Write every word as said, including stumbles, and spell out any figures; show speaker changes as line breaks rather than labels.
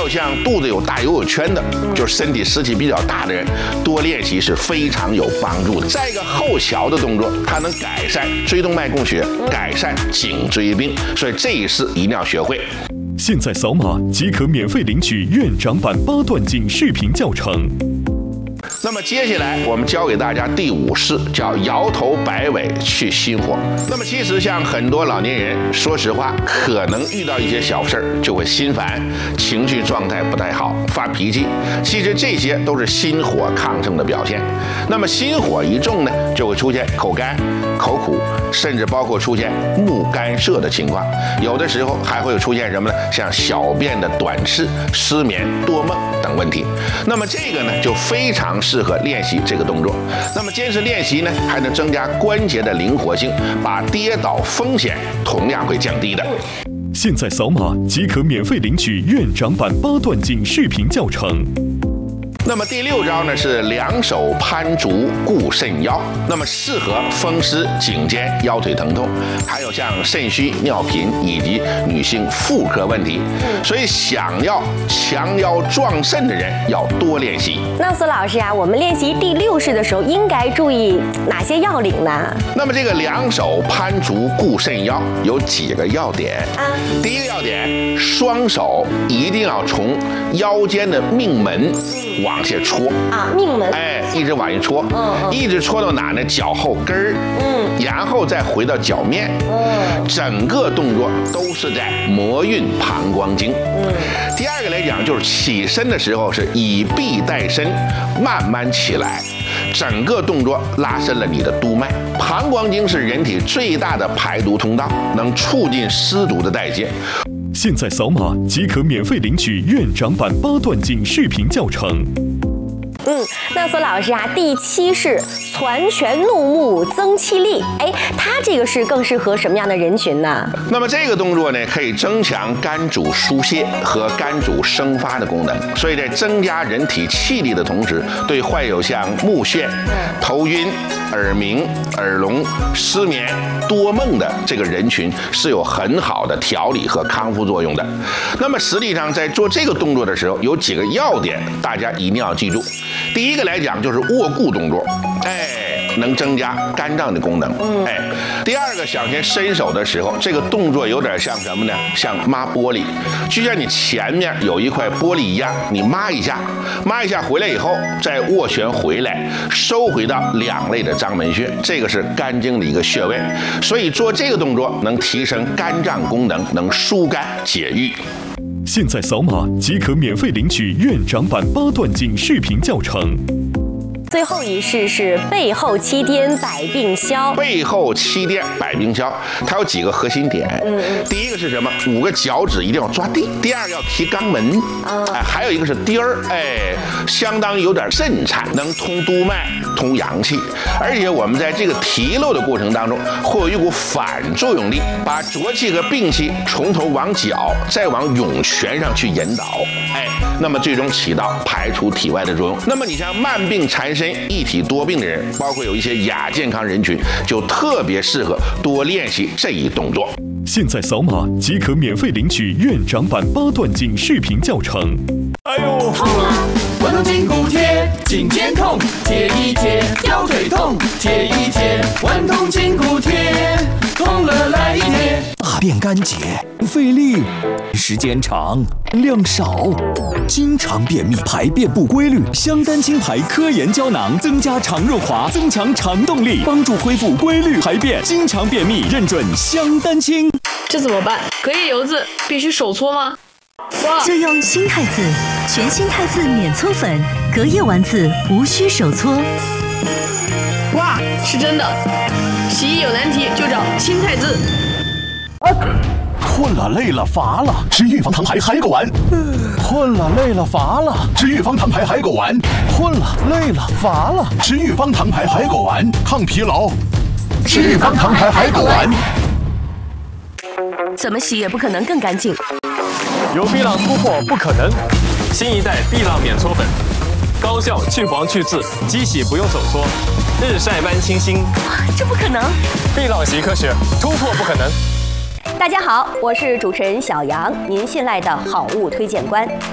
有像肚子有大油有圈的，就是身体湿气比较大的人，多练习是非常有帮助的。再一个后桥的动作，它能改善椎动脉供血，改善颈椎病，所以这一式一定要学会。
现在扫码即可免费领取院长版八段锦视频教程。
那么接下来我们教给大家第五式，叫摇头摆尾去心火。那么其实像很多老年人，说实话，可能遇到一些小事儿就会心烦，情绪状态不太好，发脾气。其实这些都是心火亢盛的表现。那么心火一重呢，就会出现口干、口苦，甚至包括出现目干涩的情况。有的时候还会出现什么呢？像小便的短赤、失眠、多梦等问题。那么这个呢，就非常适合练习这个动作。那么坚持练习呢，还能增加关节的灵活性，把跌倒风险同样会降低的。
现在扫码即可免费领取院长版八段锦视频教程。
那么第六招呢是两手攀足固肾腰，那么适合风湿、颈肩、腰腿疼痛，还有像肾虚、尿频以及女性妇科问题。所以想要强腰壮肾的人要多练习。
那苏老师啊，我们练习第六式的时候应该注意哪些要领呢？
那么这个两手攀足固肾腰有几个要点啊？第一个要点，双手一定要从腰间的命门往下戳
啊，命门，
哎，一直往下戳，嗯，嗯一直戳到哪呢？脚后跟儿，嗯，然后再回到脚面，嗯，整个动作都是在摩运膀胱经。嗯，第二个来讲，就是起身的时候是以臂带身，慢慢起来，整个动作拉伸了你的督脉。膀胱经是人体最大的排毒通道，能促进湿毒的代谢。
现在扫码即可免费领取院长版八段锦视频教程。
嗯，那苏老师啊，第七式攒拳怒目增气力，哎，它这个是更适合什么样的人群呢？
那么这个动作呢，可以增强肝主疏泄和肝主生发的功能，所以在增加人体气力的同时，对患有像目眩、头晕、耳鸣、耳聋、失眠、多梦的这个人群是有很好的调理和康复作用的。那么实际上在做这个动作的时候，有几个要点，大家一定要记住。第一个来讲就是握固动作，哎，能增加肝脏的功能，哎。第二个，想先伸手的时候，这个动作有点像什么呢？像抹玻璃，就像你前面有一块玻璃一样，你抹一下，抹一下回来以后，再斡旋回来，收回到两肋的章门穴，这个是肝经的一个穴位，所以做这个动作能提升肝脏功能，能疏肝解郁。
现在扫码即可免费领取院长版八段锦视频教程。
最后一式是背后七颠百病消。
背后七颠百病消，它有几个核心点。嗯，第一个是什么？五个脚趾一定要抓地。第二个要提肛门。啊，哎，还有一个是颠儿，哎，相当于有点震颤，能通督脉、通阳气。而且我们在这个提溜的过程当中，会有一股反作用力，把浊气和病气从头往脚，再往涌泉上去引导。哎，那么最终起到排除体外的作用。那么你像慢病缠身、一体多病的人，包括有一些亚健康人群，就特别适合多练习这一动作。
现在扫码即可免费领取院长版八段锦视频教程。
哎呦，痛啊！关东筋骨贴，颈肩痛，贴一贴；腰腿痛，贴一贴。关东筋骨贴，痛了来一贴。
大便干结，费力，时间长，量少，经常便秘，排便不规律。香丹清排科研胶囊，增加肠润滑，增强肠动力，帮助恢复规律排便。经常便秘，认准香丹清。
这怎么办？隔夜油渍必须手搓吗？
就用新太字，全新太字免搓粉，隔夜丸子无需手搓。
哇，是真的！洗衣有难题就找新太字。
困了累了乏了，吃预防糖牌海狗丸。困了累了乏了，吃预防糖牌海狗丸。困了累了乏了，吃预防糖牌海狗丸，抗疲劳。吃预防糖牌海狗丸。
怎么洗也不可能更干净。
有碧浪突破不可能，新一代碧浪免搓粉，高效去黄去渍，机洗不用手搓，日晒般清新。
这不可能！
碧浪习科学，突破不可能。
大家好，我是主持人小杨，您信赖的好物推荐官。